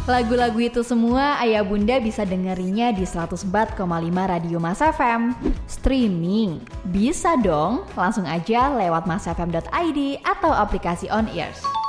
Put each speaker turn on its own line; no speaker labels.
Lagu-lagu itu semua ayah bunda bisa dengerinnya di 104,5 Radio Mas FM. Streaming? Bisa dong, langsung aja lewat masfm.id atau aplikasi On Ears.